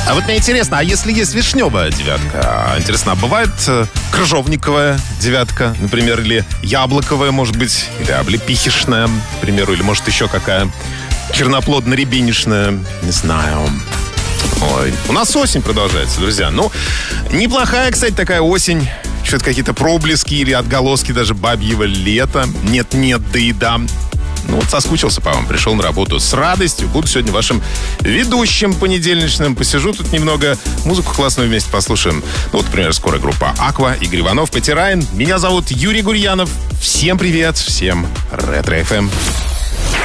А вот мне интересно, а если есть вишневая девятка? Интересно, а бывает крыжовниковая девятка, например, или яблоковая, может быть, или облепихишная, к примеру, или, может, еще какая черноплодно-рябинишная, не знаю. Ой, у нас осень продолжается, друзья. Ну, неплохая, кстати, такая осень. Что-то какие-то проблески или отголоски даже бабьего лета. Нет-нет, да и да. Ну вот соскучился по вам, пришел на работу с радостью. Буду сегодня вашим ведущим понедельничным. Посижу тут немного, музыку классную вместе послушаем. Ну вот, например, скоро группа «Аква», Игорь Иванов, «Потираем». Меня зовут Юрий Гурьянов. Всем привет, всем Ретро-ФМ.